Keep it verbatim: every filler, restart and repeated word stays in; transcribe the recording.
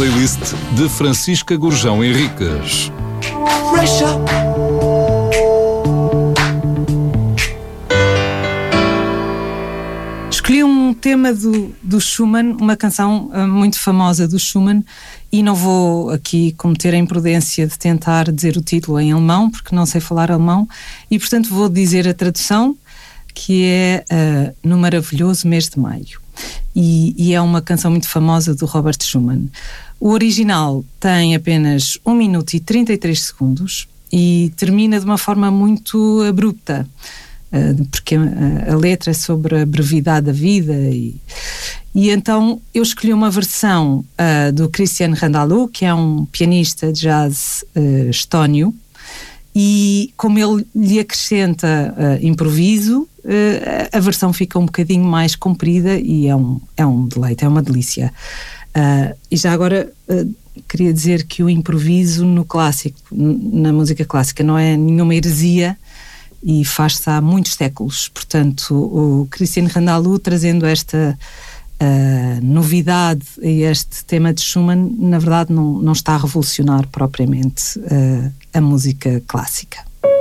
playlist de Francisca Gurjão Henriques. Escolhi um tema do, do Schumann, uma canção uh, muito famosa do Schumann, e não vou aqui cometer a imprudência de tentar dizer o título em alemão, porque não sei falar alemão, e portanto vou dizer a tradução, que é uh, No Maravilhoso Mês de Maio. E, e é uma canção muito famosa do Robert Schumann. O original tem apenas um minuto e trinta e três segundos e termina de uma forma muito abrupta, uh, porque a, a letra é sobre a brevidade da vida e, e então eu escolhi uma versão uh, do Christian Randalou, que é um pianista de jazz uh, estónio, e como ele lhe acrescenta uh, improviso, uh, a versão fica um bocadinho mais comprida e é um, é um deleite, é uma delícia. Uh, e já agora uh, queria dizer que o improviso no clássico, na música clássica, não é nenhuma heresia e faz-se há muitos séculos. Portanto, o Christian Randalou, trazendo esta uh, novidade e este tema de Schumann, na verdade não, não está a revolucionar propriamente uh, a música clássica.